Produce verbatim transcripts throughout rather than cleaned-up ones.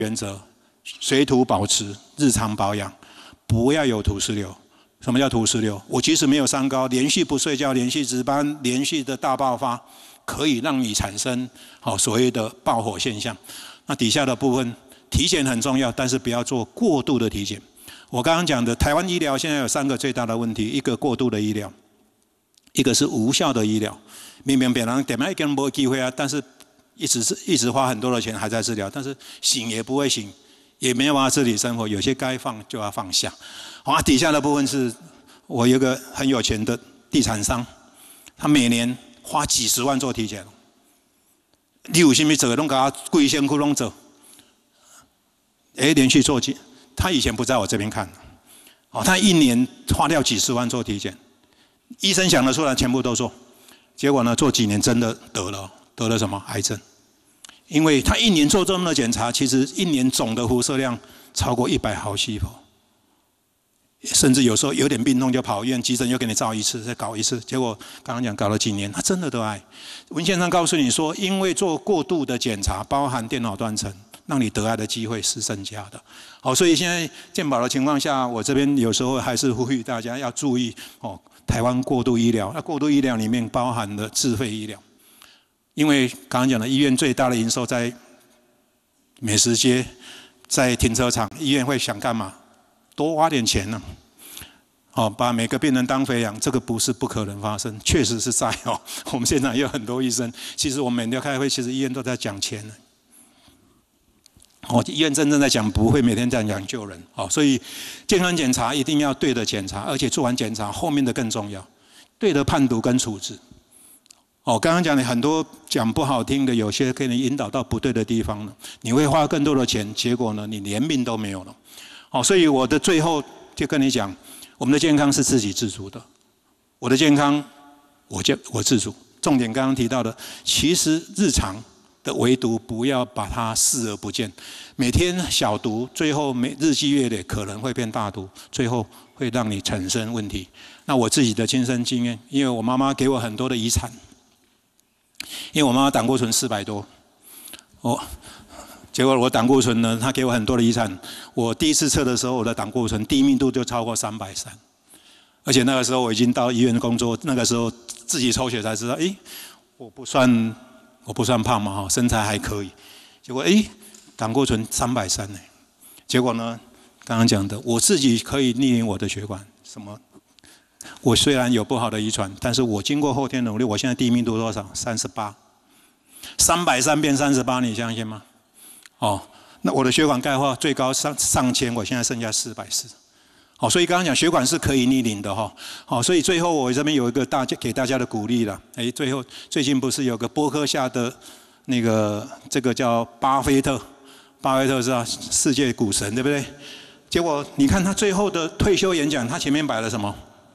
原则：水土保持，日常保养，不要有土石流。什么叫土石流？我即使没有三高，连续不睡觉，连续值班，连续的大爆发，可以让你产生好所谓的爆火现象。那底下的部分，体检很重要，但是不要做过度的体检。我刚刚讲的，台湾医疗现在有三个最大的问题：一个过度的医疗，一个是无效的医疗。明明别人点么一根没机会啊，但是一直是一直花很多的钱还在治疗，但是醒也不会醒，也没有办法自理生活。有些该放就要放下。好，底下的部分是我有一个很有钱的地产商，他每年花几十万做体检。你有什么做，拢给他规身躯拢做。哎，连续做几，他以前不在我这边看，哦，他一年花掉几十万做体检，医生想得出来，全部都做。结果呢，做几年真的得了，得了什么癌症？因为他一年做这么多检查，其实一年总的辐射量超过一百毫西弗。甚至有时候有点病痛就跑医院，急诊又给你照一次，再搞一次。结果刚刚讲搞了几年，他真的得癌。文献上告诉你说，因为做过度的检查，包含电脑断层，让你得癌的机会是增加的。好，所以现在健保的情况下，我这边有时候还是呼吁大家要注意哦。台湾过度医疗，那过度医疗里面包含了自费医疗，因为刚刚讲的医院最大的营收在美食街，在停车场，医院会想干嘛？多花点钱呢、啊，哦，把每个病人当肥羊，这个不是不可能发生，确实是在哦。我们现场也有很多医生，其实我们每天开会，其实医院都在讲钱呢。哦，医院真正在讲，不会每天这样讲救人哦。所以健康检查一定要对的检查，而且做完检查后面的更重要，对的判读跟处置。哦，刚刚讲的很多讲不好听的，有些给你引导到不对的地方了，你会花更多的钱，结果呢，你连命都没有了。哦，所以我的最后就跟你讲，我们的健康是自给自足的。我的健康，我就我自主。重点刚刚提到的，其实日常的唯独不要把它视而不见。每天小毒，最后每日积月累可能会变大毒，最后会让你产生问题。那我自己的亲身经验，因为我妈妈给我很多的遗产，因为我妈妈胆固醇四百多，哦。结果我胆固醇呢，他给我很多的遗产。我第一次测的时候，我的胆固醇低密度就超过三百三，而且那个时候我已经到医院工作，那个时候自己抽血才知道，哎，我不算我不算胖嘛哈，身材还可以。结果哎，胆固醇三百三呢。结果呢，刚刚讲的，我自己可以逆龄我的血管，什么？我虽然有不好的遗传，但是我经过后天努力，我现在低密度多少？三十八，三百三变三十八，你相信吗？哦，那我的血管钙化最高上上千，我现在剩下四百四。好，所以刚刚讲血管是可以逆龄的哈。好，所以最后我这边有一个大家给大家的鼓励了。哎，最后最近不是有个波克夏的那个这个叫巴菲特，巴菲特是啊世界股神对不对？结果你看他最后的退休演讲，他前面摆了什么？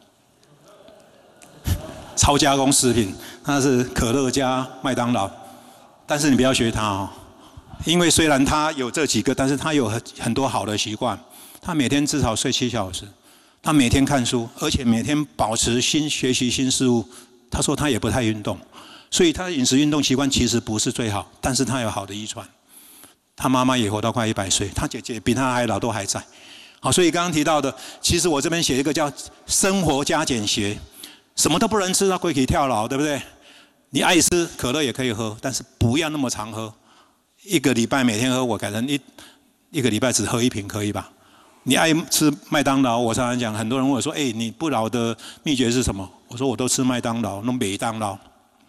超加工食品，他是可乐加麦当劳，但是你不要学他哦。因为虽然他有这几个，但是他有很很多好的习惯。他每天至少睡七小时，他每天看书，而且每天保持新学习新事物。他说他也不太运动，所以他的饮食运动习惯其实不是最好，但是他有好的遗传。他妈妈也活到快一百岁，他姐姐比他还老，都还在。好，所以刚刚提到的，其实我这边写一个叫生活加减学，什么都不能吃，那归可以跳牢，对不对？你爱吃可乐也可以喝，但是不要那么常喝。一个礼拜每天喝，我改成一一个礼拜只喝一瓶，可以吧？你爱吃麦当劳，我常常讲，很多人问我说：“哎、欸，你不老的秘诀是什么？”我说：“我都吃麦当劳，弄麦当劳。”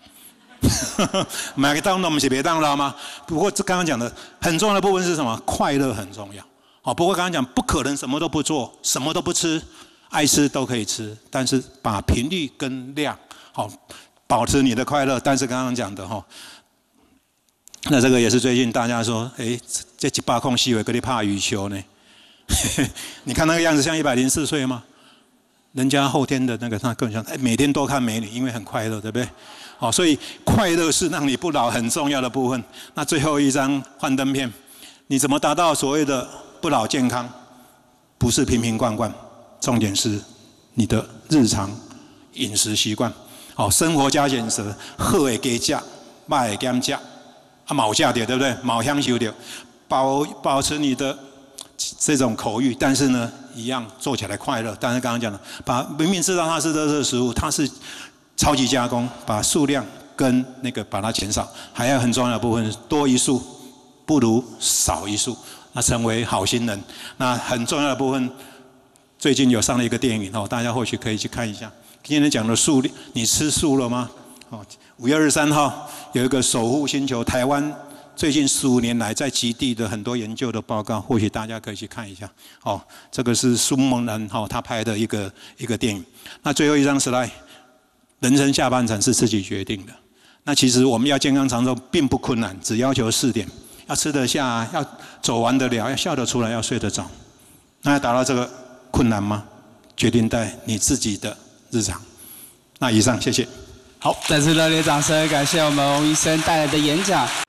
麦当劳不是麦当劳吗？不过这刚刚讲的很重要的部分是什么？快乐很重要。好，不过刚刚讲不可能什么都不做，什么都不吃，爱吃都可以吃，但是把频率跟量好保持你的快乐。但是刚刚讲的哈。那这个也是最近大家说，哎，这一百空细尾跟你怕羽球呢？你看那个样子像一百零四岁吗？人家后天的那个他更像，哎，每天多看美女，因为很快乐，对不对？好，所以快乐是让你不老很重要的部分。那最后一张幻灯片，你怎么达到所谓的不老健康？不是瓶瓶罐罐，重点是你的日常饮食习惯。好，生活加减食，好的加食，歹的减食。啊，冇食到，对不对？冇享受到， 保保持你的这种口欲，但是呢，一样做起来快乐。但是刚刚讲了，把明明知道它是垃圾食物，它是超级加工，把数量跟那个把它减少，还有很重要的部分，多一数不如少一数，那成为好心人。那很重要的部分，最近有上了一个电影哦，大家或许可以去看一下。今天讲的素，你吃素了吗？哦，五月二十三号有一个守护星球台湾。最近十五年来，在极地的很多研究的报告，或许大家可以去看一下。哦，这个是苏蒙兰哈、哦、他拍的一个一个电影。那最后一张 slide， 人生下半场是自己决定的。那其实我们要健康长寿并不困难，只要求四点：要吃得下，要走完得了，要笑得出来，要睡得着。那要达到这个困难吗？决定在你自己的日常。那以上，谢谢。 好，再次热烈掌声，感谢我们翁医生带来的演讲。